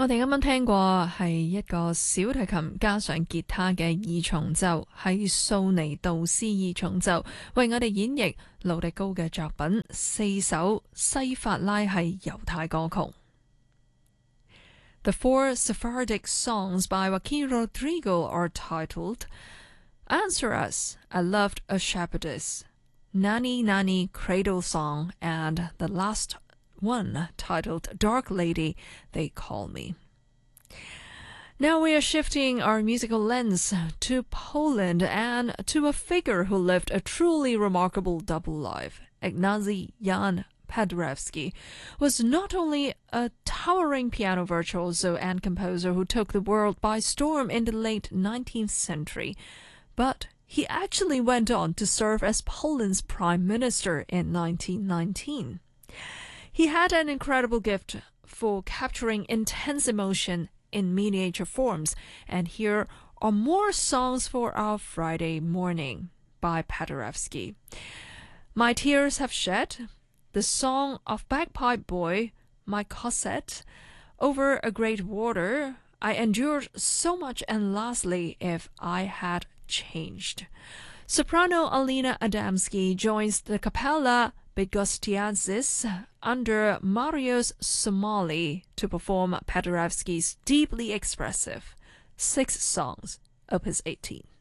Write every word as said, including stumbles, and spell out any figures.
我哋啱啱聽過係一個小提琴加上吉他嘅二重奏，係素尼杜斯二重奏，為我哋演繹盧迪高嘅作品四首西法拉系猶太歌曲。The four Sephardic songs by Joaquin Rodrigo are titled Answer Us, I Loved a Shepherdess, Nani Nani Cradle Song, and the last one titled Dark Lady, They Call Me. Now we are shifting our musical lens to Poland and to a figure who lived a truly remarkable double life. Ignacy Jan Paderewski was not only a towering piano virtuoso and composer who took the world by storm in the late nineteenth century, but he actually went on to serve as Poland's prime minister in nineteen nineteen. He had an incredible gift for capturing intense emotion in miniature forms, and here are more songs for our Friday morning by Paderewski. My Tears Have Shed, The Song of Bagpipe Boy, My Cosette, Over a Great Water, I Endured So Much, and lastly, If I Had Changed. Soprano Alina Adamski joins the Capella Begostiazis under Marius Somali to perform Paderewski's deeply expressive six songs, Opus eighteen.